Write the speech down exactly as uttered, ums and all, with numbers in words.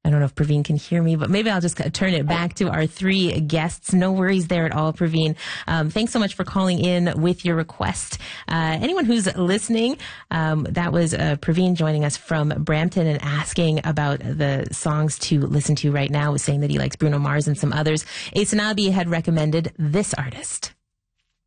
I don't know if Praveen can hear me, but maybe I'll just turn it back to our three guests. No worries there at all, Praveen. Um, thanks so much for calling in with your request. Uh, anyone who's listening, um, that was uh, Praveen joining us from Brampton and asking about the songs to listen to right now, was saying that he likes Bruno Mars and some others. Asanabi had recommended this artist.